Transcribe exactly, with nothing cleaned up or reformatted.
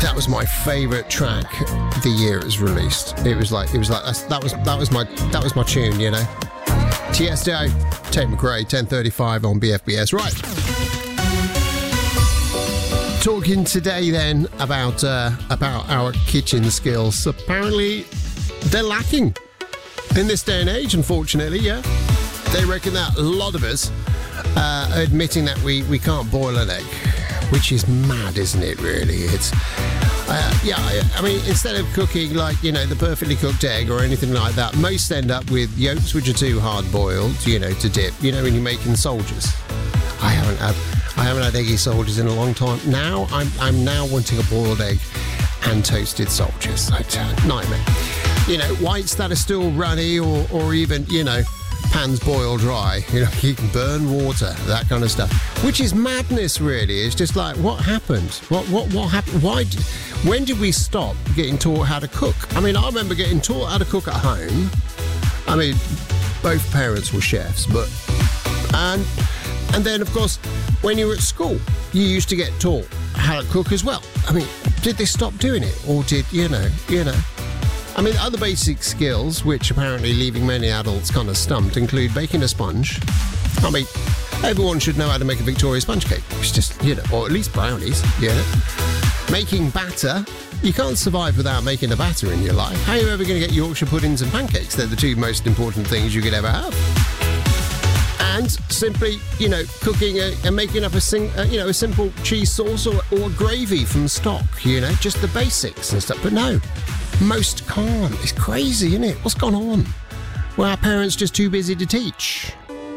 that was my favourite track the year it was released. It was like, it was like, that was, that was my, that was my tune, you know. Tiesto, Tate McRae, ten thirty-five on B F B S. Right. Talking today then about uh, about our kitchen skills. Apparently, they're lacking in this day and age, unfortunately, yeah. They reckon that a lot of us uh, are admitting that we, we can't boil an egg, which is mad, isn't it, really? It's, uh, yeah, I, I mean, instead of cooking, like, you know, the perfectly cooked egg or anything like that, most end up with yolks which are too hard-boiled, you know, to dip, you know, when you're making soldiers. I haven't had... I haven't had eggy soldiers in a long time. Now, I'm I'm now wanting a boiled egg and toasted soldiers. It's a nightmare. You know, whites that are still runny or, or even, you know, pans boil dry. You know, you can burn water, that kind of stuff. Which is madness, really. It's just like, what happened? What what what happened? Why? Did, when did we stop getting taught how to cook? I mean, I remember getting taught how to cook at home. I mean, both parents were chefs, but... And... And then, of course, when you were at school, you used to get taught how to cook as well. I mean, did they stop doing it? Or did, you know, you know. I mean, other basic skills, which apparently leaving many adults kind of stumped, include baking a sponge. I mean, everyone should know how to make a Victoria sponge cake. It's just, you know, or at least brownies, you know. Making batter. You can't survive without making a batter in your life. How are you ever going to get Yorkshire puddings and pancakes? They're the two most important things you could ever have. And simply, you know, cooking a, and making up a, sing, uh, you know, a simple cheese sauce or, or gravy from stock, you know, just the basics and stuff. But no, most can't. It's crazy, isn't it? What's gone on? Well, our parents just too busy to teach.